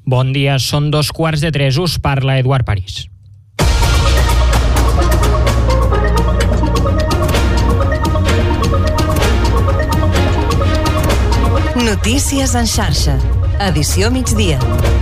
Bon dia, són 2:15. Us parla Eduard París. Notícies en xarxa. Edició migdia.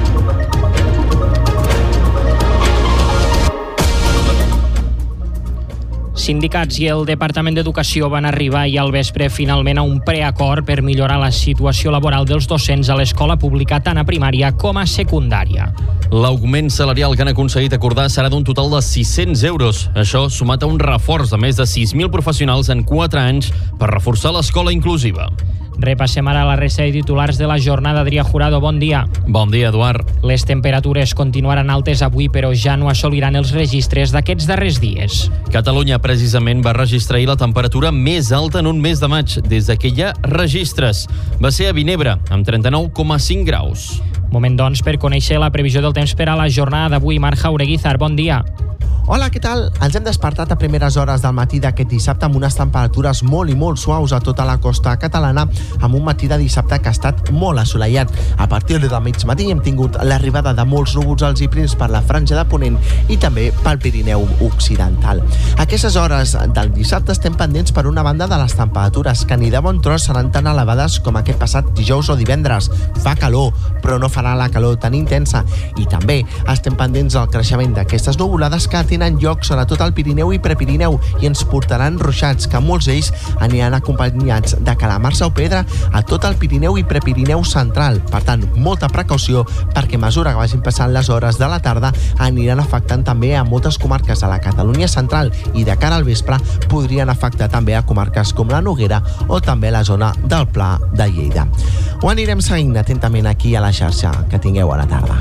Sindicats i el Departament d'Educació van arribar ahir al vespre finalment a un preacord per millorar la situació laboral dels docents a l'escola pública tant a primària com a secundària. L'augment salarial que han aconseguit acordar serà d'un total de 600 euros. Això sumat a un reforç de més de 6.000 professionals en 4 anys per reforçar l'escola inclusiva. Repassem ara la resta de titulars de la jornada. Adrià Jurado, bon dia. Bon dia, Eduard. Les temperatures continuaran altes avui, però ja no assoliran els registres d'aquests darrers dies. Catalunya precisament va registrar ahir la temperatura més alta en un mes de maig des que hi ha registres. Va ser a Vinebre, amb 39,5 graus. Moment, doncs, per conèixer la previsió del temps per a la jornada d'avui. Marc Jaureguizar, bon dia. Hola, què tal? Ens hem despertat a primeres hores del matí d'aquest dissabte amb unes temperatures molt i molt suaus a tota la costa catalana, amb un matí de dissabte que ha estat molt assolellat. A partir de mig matí hem tingut l'arribada de molts núvols alts i prims per la franja de Ponent i també pel Pirineu occidental. A aquestes hores del dissabte estem pendents per una banda de les temperatures que ni de bon tros seran tan elevades com aquest passat dijous o divendres. Fa calor, però no farà la calor tan intensa. I també estem pendents del creixement d'aquestes nuvolades que tenen lloc sobretot al Pirineu i Prepirineu i ens portaran ruixats que molts d'ells aniran acompanyats de calamarsa o pedra a tot el Pirineu i Prepirineu central. Per tant, molta precaució perquè a mesura que vagin passant les hores de la tarda aniran afectant també a moltes comarques de la Catalunya central i de cara al vespre podrien afectar també a comarques com la Noguera o també la zona del Pla de Lleida. Ho anirem seguint atentament aquí a la xarxa. Que tingueu bona tarda.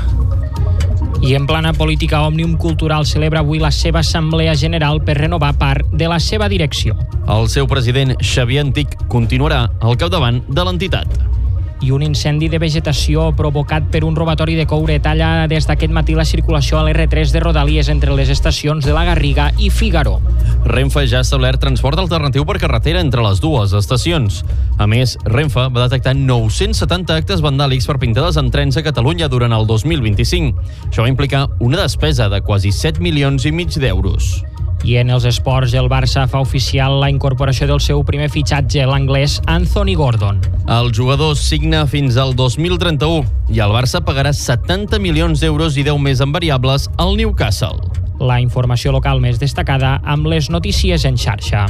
I en plana política, Òmnium Cultural celebra avui la seva assemblea general per renovar part de la seva direcció. El seu president, Xavier Antic, continuarà al capdavant de l'entitat. I un incendi de vegetació provocat per un robatori de coure talla des d'aquest matí la circulació a l'R3 de Rodalies entre les estacions de la Garriga i Figaró. Renfe ja ha establert transport alternatiu per carretera entre les dues estacions. A més, Renfe va detectar 970 actes vandàlics per pintades en trens a Catalunya durant el 2025. Això va implicar una despesa de quasi 7,5 milions d'euros. I en els esports, el Barça fa oficial la incorporació del seu primer fitxatge, l'anglès Anthony Gordon. El jugador signa fins al 2031 i el Barça pagarà 70 milions d'euros i 10 més en variables al Newcastle. La informació local més destacada amb les notícies en xarxa.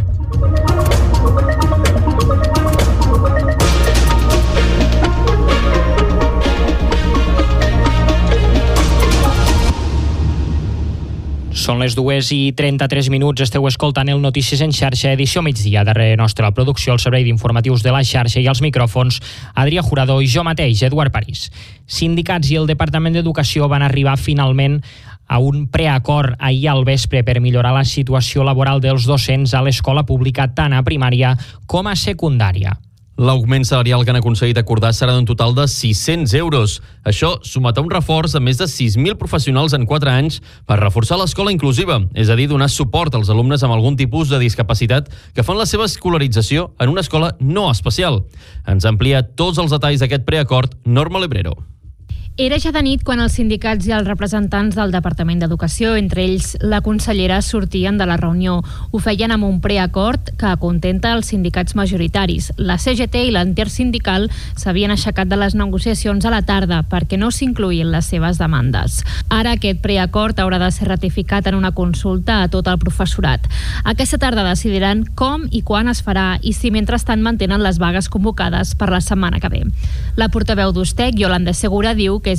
Són les 2:33. Esteu escoltant el Notícies en xarxa, edició migdia. Darrere nostra la producció, el servei d'informatius de la xarxa i els micròfons, Adrià Jurado i jo mateix, Eduard París. Sindicats i el Departament d'Educació van arribar finalment a un preacord ahir al vespre per millorar la situació laboral dels docents a l'escola pública tant a primària com a secundària. L'augment salarial que han aconseguit acordar serà d'un total de 600 euros. Això sumat a un reforç de més de 6.000 professionals en 4 anys per reforçar l'escola inclusiva, és a dir, donar suport als alumnes amb algun tipus de discapacitat que fan la seva escolarització en una escola no especial. Ens amplia tots els detalls d'aquest preacord Norma Lebrero. Era ja de nit quan els sindicats i els representants del Departament d'Educació, entre ells la consellera, sortien de la reunió. Ho feien amb un preacord que acontenta els sindicats majoritaris. La CGT i l'Intersindical s'havien aixecat de les negociacions a la tarda perquè no s'incluïen les seves demandes. Ara aquest preacord haurà de ser ratificat en una consulta a tot el professorat. Aquesta tarda decidiran com i quan es farà i si mentrestant mantenen les vagues convocades per la setmana que ve. La portaveu d'Ustec, Yolanda Segura, diu